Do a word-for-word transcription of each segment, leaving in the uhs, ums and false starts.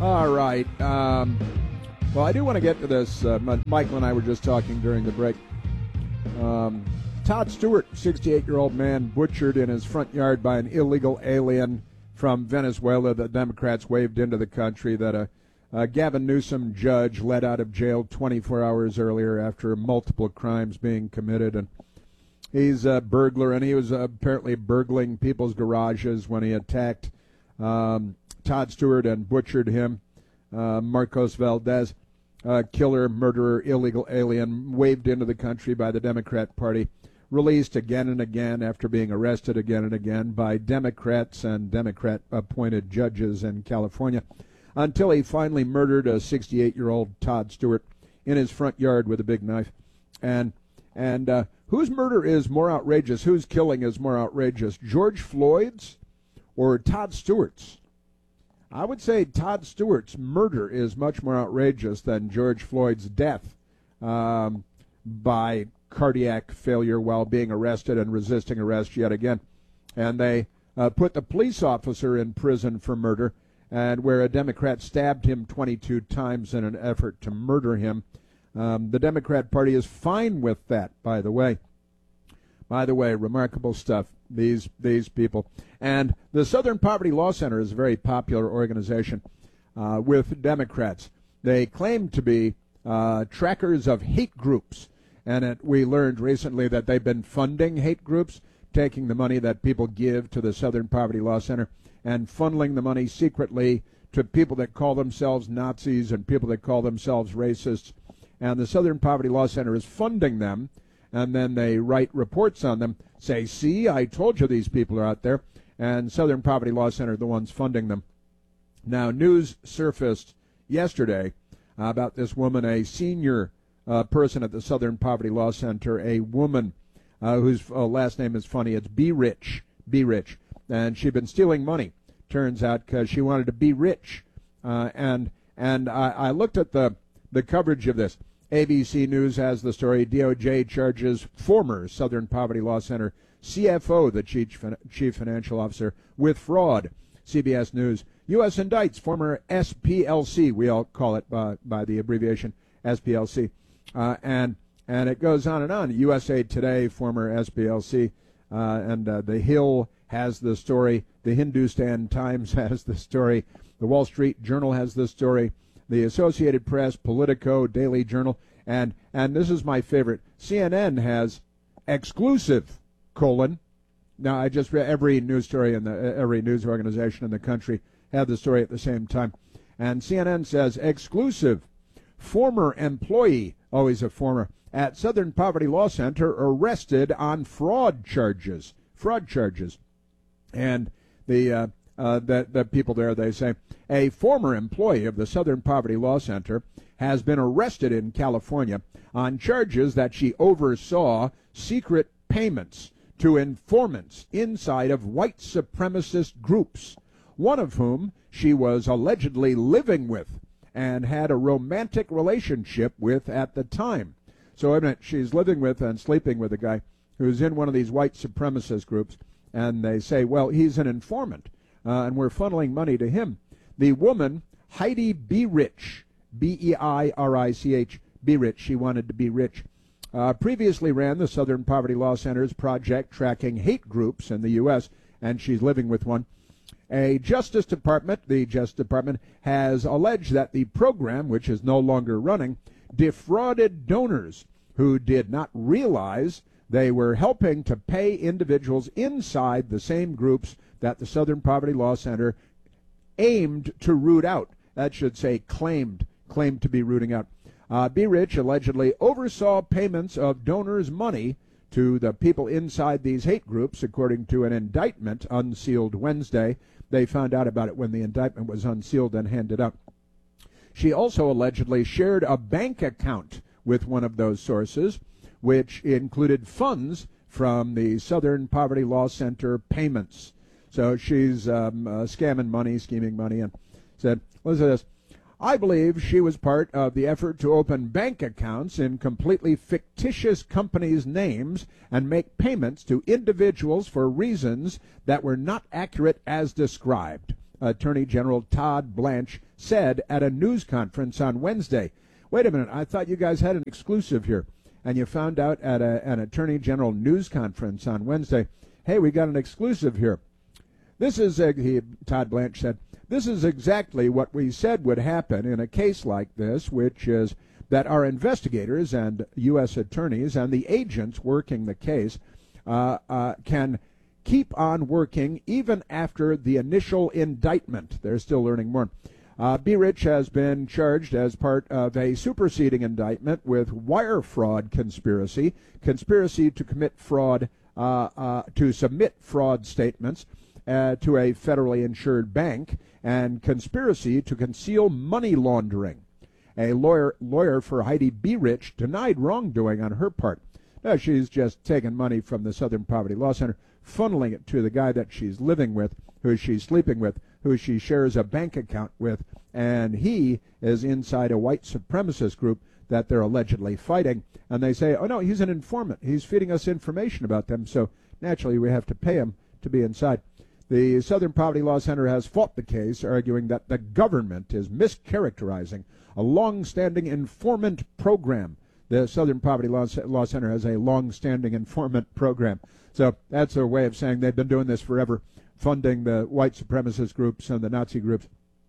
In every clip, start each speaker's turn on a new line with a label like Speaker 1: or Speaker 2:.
Speaker 1: All right. Um, well, I do want to get to this. Uh, Michael and I were just talking during the break. Um, Todd Stewart, sixty-eight-year-old man, butchered in his front yard by an illegal alien from Venezuela. The Democrats waved into the country that a, a Gavin Newsom judge let out of jail twenty-four hours earlier after multiple crimes being committed. And he's a burglar, and he was uh, apparently burgling people's garages when he attacked um, Todd Stewart and butchered him. Uh, Marcos Valdez, uh, killer, murderer, illegal alien, waved into the country by the Democrat Party, released again and again after being arrested again and again by Democrats and Democrat-appointed judges in California, until he finally murdered a sixty-eight-year-old Todd Stewart in his front yard with a big knife. And and uh, whose murder is more outrageous? Whose killing is more outrageous? George Floyd's or Todd Stewart's? I would say Todd Stewart's murder is much more outrageous than George Floyd's death um, by cardiac failure while being arrested and resisting arrest yet again. And they uh, put the police officer in prison for murder, and where a Democrat stabbed him twenty-two times in an effort to murder him. Um, the Democrat Party is fine with that, by the way. By the way, remarkable stuff, these these people. And the Southern Poverty Law Center is a very popular organization uh, with Democrats. They claim to be uh, trackers of hate groups. And it, we learned recently that they've been funding hate groups, taking the money that people give to the Southern Poverty Law Center and funneling the money secretly to people that call themselves Nazis and people that call themselves racists. And the Southern Poverty Law Center is funding them, and then they write reports on them, say, see, I told you these people are out there, and Southern Poverty Law Center are the ones funding them. Now, news surfaced yesterday about this woman, a senior Uh, person at the Southern Poverty Law Center, a woman uh, whose uh, last name is funny. It's Be Rich, Be Rich. And she'd been stealing money, turns out, because she wanted to be rich. Uh, and and I, I looked at the, the coverage of this. A B C News has the story. D O J charges former Southern Poverty Law Center C F O, the chief, chief financial officer, with fraud. C B S News. U S indicts former S P L C. We all call it by, by the abbreviation S P L C. Uh, and and it goes on and on. U S A Today, former S P L C, uh, and uh, The Hill has the story. The Hindustan Times has the story. The Wall Street Journal has the story. The Associated Press, Politico, Daily Journal, and and this is my favorite. C N N has exclusive colon. Now I just read every news story in the every news organization in the country had the story at the same time, and C N N says exclusive. Former employee, always a former, at Southern Poverty Law Center arrested on fraud charges. Fraud charges. And the, uh, uh, the, the people there, they say, a former employee of the Southern Poverty Law Center has been arrested in California on charges that she oversaw secret payments to informants inside of white supremacist groups, one of whom she was allegedly living with and had a romantic relationship with at the time. So I mean, she's living with and sleeping with a guy who's in one of these white supremacist groups, and they say, well, he's an informant, uh, and we're funneling money to him. The woman, Heidi Be Rich, B E I R I C H, Be Rich, she wanted to be rich, uh, previously ran the Southern Poverty Law Center's project tracking hate groups in the U S, and she's living with one. A Justice Department, the Justice Department, has alleged that the program, which is no longer running, defrauded donors who did not realize they were helping to pay individuals inside the same groups that the Southern Poverty Law Center aimed to root out. That should say claimed, claimed to be rooting out. Uh, Be Rich allegedly oversaw payments of donors' money to the people inside these hate groups, according to an indictment unsealed Wednesday. They found out about it when the indictment was unsealed and handed out. She also allegedly shared a bank account with one of those sources, which included funds from the Southern Poverty Law Center payments. So she's um, uh, scamming money, scheming money, and said, listen to this. I believe she was part of the effort to open bank accounts in completely fictitious companies' names and make payments to individuals for reasons that were not accurate as described. Attorney General Todd Blanche said at a news conference on Wednesday. Wait a minute, I thought you guys had an exclusive here. And you found out at a, an Attorney General news conference on Wednesday, hey, we got an exclusive here. This is, uh, he, Todd Blanche said, this is exactly what we said would happen in a case like this, which is that our investigators and U S attorneys and the agents working the case uh, uh, can keep on working even after the initial indictment. They're still learning more. Uh, B. Rich has been charged as part of a superseding indictment with wire fraud conspiracy, conspiracy to commit fraud, uh, uh, to submit fraud statements uh, to a federally insured bank, and conspiracy to conceal money laundering. A lawyer lawyer for Heidi B. Rich denied wrongdoing on her part. Now, she's just taken money from the Southern Poverty Law Center, funneling it to the guy that she's living with, who she's sleeping with, who she shares a bank account with, and he is inside a white supremacist group that they're allegedly fighting. And they say, oh, no, he's an informant. He's feeding us information about them, so naturally we have to pay him to be inside. The Southern Poverty Law Center has fought the case, arguing that the government is mischaracterizing a long-standing informant program. The Southern Poverty Law, Law Center has a long-standing informant program. So that's a way of saying they've been doing this forever, funding the white supremacist groups and the Nazi groups.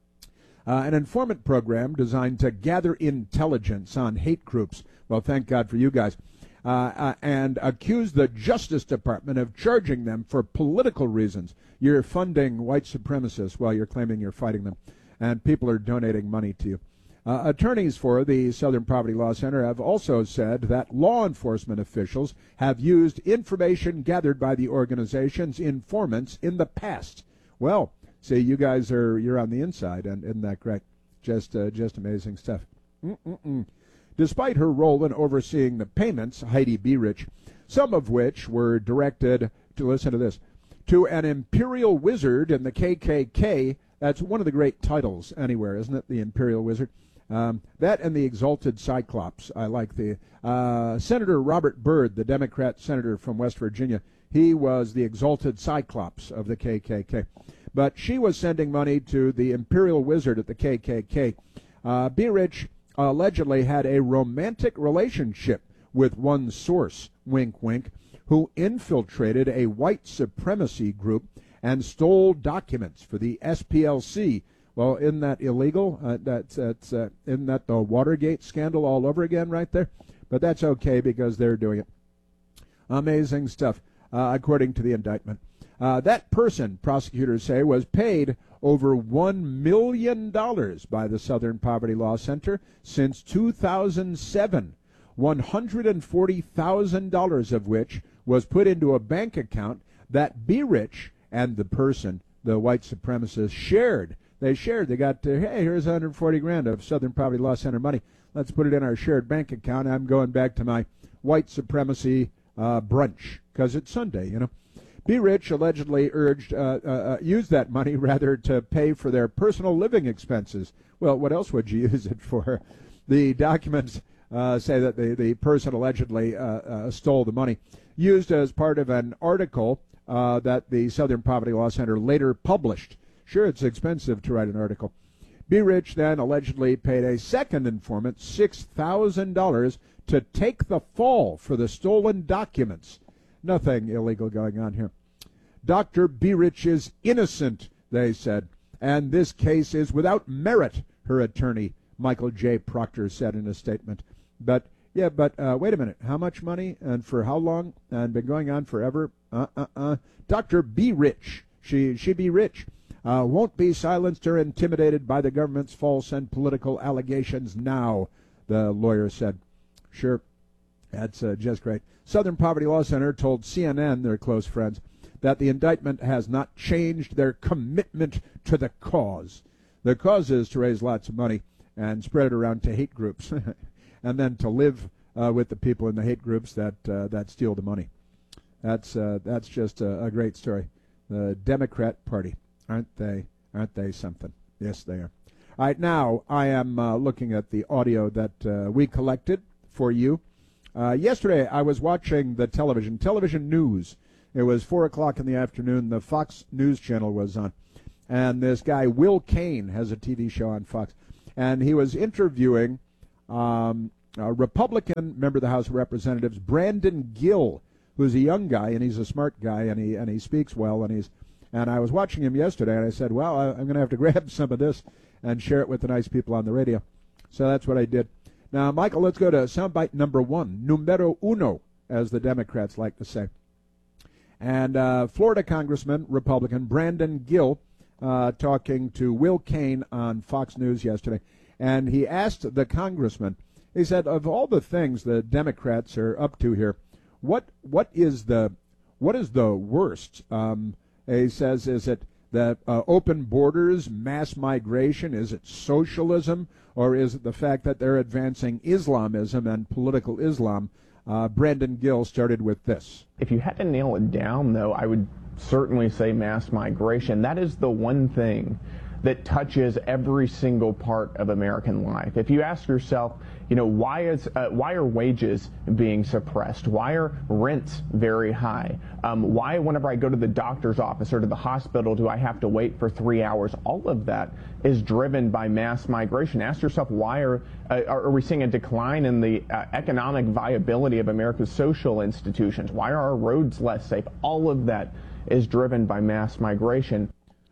Speaker 1: Uh, an informant program designed to gather intelligence on hate groups. Well, thank God for you guys. Uh, uh, and accuse the Justice Department of charging them for political reasons. You're funding white supremacists while you're claiming you're fighting them, and people are donating money to you. Uh, attorneys for the Southern Poverty Law Center have also said that law enforcement officials have used information gathered by the organization's informants in the past. Well, see, you guys are you're on the inside, and isn't that great? Just, uh, just amazing stuff. Mm-mm-mm. Despite her role in overseeing the payments, Heidi B. Rich, some of which were directed to, listen to this, to an imperial wizard in the K K K. That's one of the great titles anywhere, isn't it? The Imperial Wizard. Um, that and the Exalted Cyclops. I like the uh, Senator Robert Byrd, the Democrat senator from West Virginia. He was the Exalted Cyclops of the K K K. But she was sending money to the Imperial Wizard at the K K K. Uh, B. Rich allegedly had a romantic relationship with one source, wink, wink, who infiltrated a white supremacy group and stole documents for the S P L C. Well, isn't that illegal? Uh, that's, that's, uh, isn't that the Watergate scandal all over again right there? But that's okay because they're doing it. Amazing stuff, uh, according to the indictment. Uh, that person, prosecutors say, was paid over one million dollars by the Southern Poverty Law Center since two thousand seven, one hundred forty thousand dollars of which was put into a bank account that B. Rich and the person, the white supremacist, shared. They shared. They got, uh, hey, here's one hundred forty grand of Southern Poverty Law Center money. Let's put it in our shared bank account. I'm going back to my white supremacy uh, brunch because it's Sunday, you know. B. Rich allegedly urged, uh, uh, uh, used that money rather to pay for their personal living expenses. Well, what else would you use it for? The documents uh, say that the, the person allegedly uh, uh, stole the money, used as part of an article uh, that the Southern Poverty Law Center later published. Sure, it's expensive to write an article. B. Rich then allegedly paid a second informant six thousand dollars to take the fall for the stolen documents. Nothing illegal going on here. Doctor B. Rich is innocent, they said, and this case is without merit, her attorney, Michael J. Proctor, said in a statement. But, yeah, but uh, wait a minute. How much money and for how long? And been going on forever? Uh-uh-uh. Doctor B. Rich, she, she be rich, uh, won't be silenced or intimidated by the government's false and political allegations now, the lawyer said. Sure. That's uh, just great. Southern Poverty Law Center told C N N, their close friends, that the indictment has not changed their commitment to the cause. The cause is to raise lots of money and spread it around to hate groups, and then to live uh, with the people in the hate groups that uh, that steal the money. That's uh, that's just a, a great story. The Democrat Party, aren't they? Aren't they something? Yes, they are. All right, now I am uh, looking at the audio that uh, we collected for you. Uh, yesterday, I was watching the television, television news. It was four o'clock in the afternoon. The Fox News Channel was on. and this guy Will Cain has a T V show on Fox, and he was interviewing um, a Republican member of the House of Representatives, Brandon Gill, who's a young guy, and he's a smart guy, and he and he speaks well, and he's and I was watching him yesterday, and I said, well, I, I'm going to have to grab some of this and share it with the nice people on the radio. So that's what I did. Now, Michael, let's go to soundbite number one, numero uno, as the Democrats like to say. And uh, Florida Congressman, Republican, Brandon Gill, uh, talking to Will Cain on Fox News yesterday. And he asked the congressman, he said, of all the things the Democrats are up to here, what what is the what is the worst? Um, he says, is it the uh, open borders, mass migration? Is it socialism? Or is it the fact that they're advancing Islamism and political Islam? Uh, Brandon Gill started with this.
Speaker 2: If you had to nail it down, though, I would certainly say mass migration. That is the one thing that touches every single part of American life. If you ask yourself, you know, why is uh, why are wages being suppressed? Why are rents very high? Um, why, whenever I go to the doctor's office or to the hospital, do I have to wait for three hours? All of that is driven by mass migration. Ask yourself, why are uh, are we seeing a decline in the uh, economic viability of America's social institutions? Why are our roads less safe? All of that is driven by mass migration.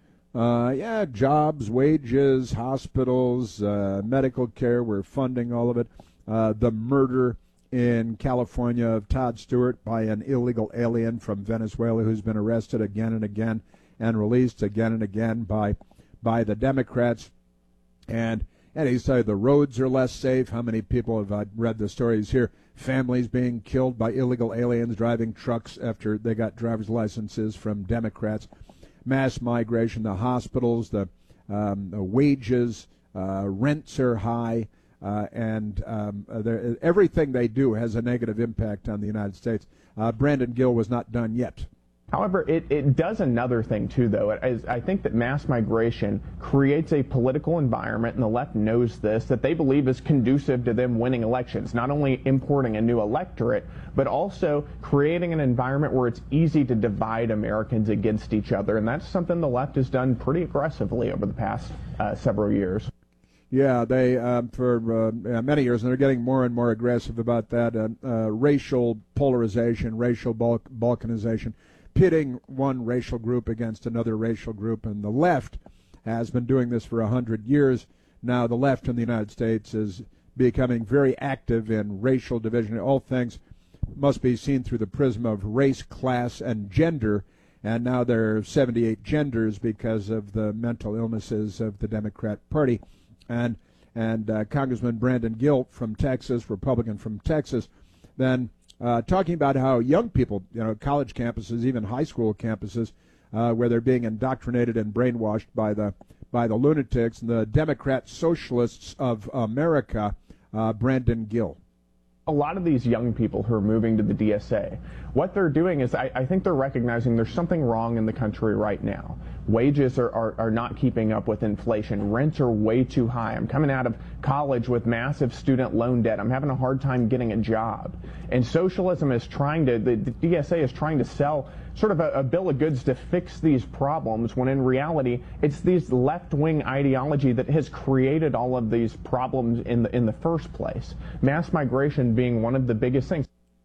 Speaker 1: Uh, yeah, jobs, wages, hospitals, uh, medical care, we're funding all of it. Uh, the murder in California of Todd Stewart by an illegal alien from Venezuela who's been arrested again and again and released again and again by by the Democrats. And, and he said the roads are less safe. How many people have uh, read the stories here? Families being killed by illegal aliens driving trucks after they got driver's licenses from Democrats. Mass migration, the hospitals, the, um, the wages, uh, rents are high, uh, and um, uh, everything they do has a negative impact on the United States. Uh, Brandon Gill was not done yet.
Speaker 2: However, it, it does another thing, too, though. It, I think that mass migration creates a political environment, and the left knows this, that they believe is conducive to them winning elections, not only importing a new electorate, but also creating an environment where it's easy to divide Americans against each other. And that's something the left has done pretty aggressively over the past uh, several years.
Speaker 1: Yeah, they, um, for uh, many years, and they're getting more and more aggressive about that, uh, uh, racial polarization, racial Balk- balkanization. Pitting one racial group against another racial group, and the left has been doing this for a hundred years. Now the left in the United States is becoming very active in racial division. All things must be seen through the prism of race, class, and gender, and now there are seventy-eight genders because of the mental illnesses of the Democrat Party. And and uh, Congressman Brandon Gill from Texas, Republican from Texas, then Uh, talking about how young people, you know, college campuses, even high school campuses, uh, where they're being indoctrinated and brainwashed by the by the lunatics and the Democrat socialists of America. uh, Brandon Gill.
Speaker 2: A lot of these young people who are moving to the D S A, what they're doing is I, I think they're recognizing there's something wrong in the country right now. Wages are, are, are not keeping up with inflation. Rents are way too high. I'm coming out of college with massive student loan debt. I'm having a hard time getting a job. And socialism is trying to, the, the D S A is trying to sell sort of a, a bill of goods to fix these problems, when in reality it's this left-wing ideology that has created all of these problems in the, in the first place. Mass migration being one of the biggest things.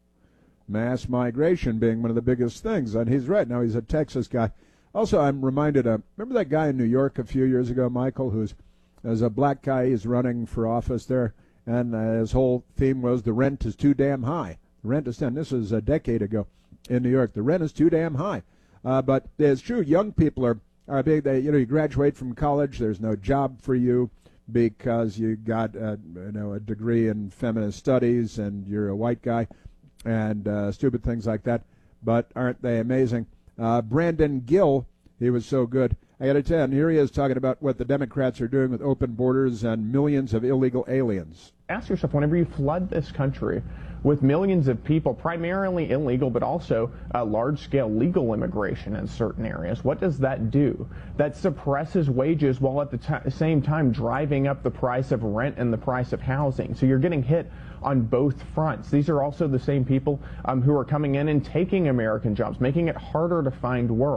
Speaker 1: Mass migration being one of the biggest things, and he's right. Now, he's a Texas guy. Also, I'm reminded of, remember that guy in New York a few years ago, Michael, who's, as a black guy, he's running for office there, and uh, his whole theme was the rent is too damn high. The rent is, and this was a decade ago in New York. The rent is too damn high. Uh, but it's true, young people are, are big. They, you know, you graduate from college, there's no job for you because you got a, you know, a degree in feminist studies and you're a white guy, and uh, stupid things like that. But aren't they amazing? Uh, Brandon Gill, he was so good. I got to tell you, and here he is talking about what the Democrats are doing with open borders and millions of illegal aliens.
Speaker 2: Ask yourself, whenever you flood this country with millions of people, primarily illegal, but also uh, large-scale legal immigration in certain areas, what does that do? That suppresses wages while at the t- same time driving up the price of rent and the price of housing. So you're getting hit on both fronts. These are also the same people um, who are coming in and taking American jobs, making it harder to find work.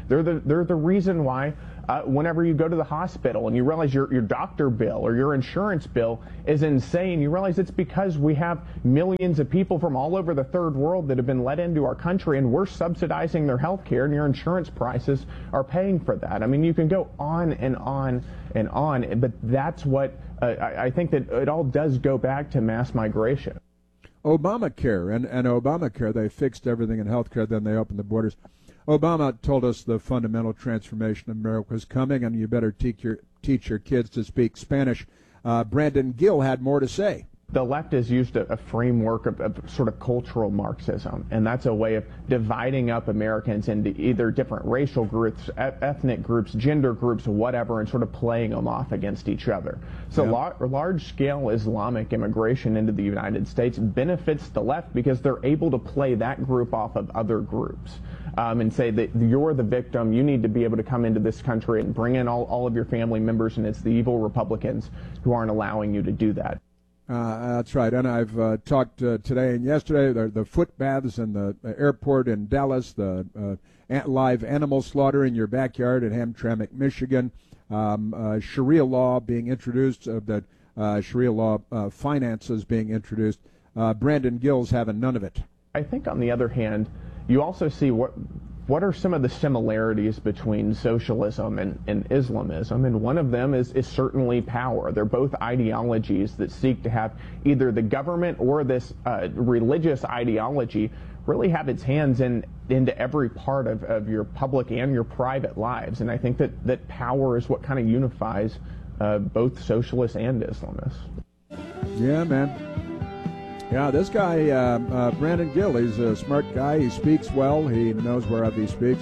Speaker 2: They're the they're the reason why uh, whenever you go to the hospital and you realize your your doctor bill or your insurance bill is insane, you realize it's because we have millions of people from all over the third world that have been let into our country, and we're subsidizing their health care, and your insurance prices are paying for that. I mean, you can go on and on and on, but that's what uh, I, I think that it all does go back to mass migration.
Speaker 1: Obamacare and, and Obamacare, they fixed everything in health care, then they opened the borders. Obama told us the fundamental transformation of America was coming, and you better teach your, teach your kids to speak Spanish. Uh, Brandon Gill had more to say.
Speaker 2: The left has used a, a framework of, of sort of cultural Marxism, and that's a way of dividing up Americans into either different racial groups, e- ethnic groups, gender groups, whatever, and sort of playing them off against each other. So
Speaker 1: yeah.
Speaker 2: lar- large-scale Islamic immigration into the United States benefits the left because they're able to play that group off of other groups um, and say that you're the victim, you need to be able to come into this country and bring in all, all of your family members, and it's the evil Republicans who aren't allowing you to do that.
Speaker 1: Uh, that's right, and I've uh, talked uh, today and yesterday, the, the foot baths in the airport in Dallas, the uh, live animal slaughter in your backyard at Hamtramck, Michigan, um, uh, Sharia law being introduced, uh, that uh, Sharia law uh, finances being introduced. Uh, Brandon Gill's having none of it.
Speaker 2: I think, on the other hand, you also see what what are some of the similarities between socialism and, and Islamism, and one of them is, is certainly power. They're both ideologies that seek to have either the government or this uh, religious ideology really have its hands in into every part of, of your public and your private lives, and I think that, that power is what kind of unifies uh, both socialists and Islamists.
Speaker 1: Yeah, man. Yeah, this guy, uh, uh, Brandon Gill, he's a smart guy. He speaks well. He knows whereof he speaks.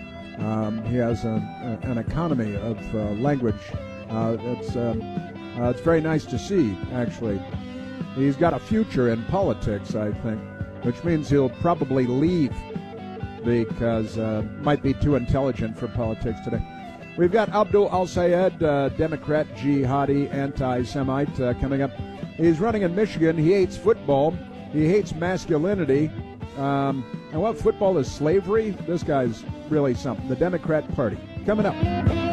Speaker 1: Um, he has a, a, an economy of uh, language. Uh, it's, um, uh, it's very nice to see, actually. He's got a future in politics, I think, which means he'll probably leave because uh, might be too intelligent for politics today. We've got Abdul Al-Sayed, uh, Democrat, jihadi, anti-Semite, uh, coming up. He's running in Michigan. He hates football. He hates masculinity. Um, and what, football is slavery? This guy's really something. The Democrat Party. Coming up.